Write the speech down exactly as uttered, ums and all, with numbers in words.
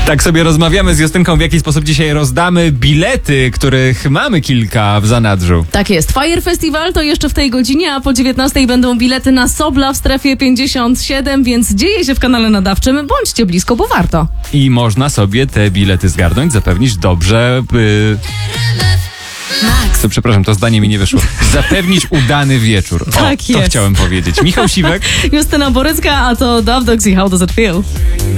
Tak sobie rozmawiamy z Justynką, w jaki sposób dzisiaj rozdamy bilety, których mamy kilka w zanadrzu. Tak jest. Fire Festival to jeszcze w tej godzinie, a po dziewiętnastej będą bilety na Sobla w strefie pięćdziesiąt siedem, więc dzieje się w kanale nadawczym. Bądźcie blisko, bo warto. I można sobie te bilety zgarnąć, zapewnić dobrze... Yy... Max. To, przepraszam, to zdanie mi nie wyszło. Zapewnić udany wieczór. O, Tak to jest. chciałem powiedzieć. Michał Siwek. Justyna Borycka, a to Dove Dogs i How Does It Feel?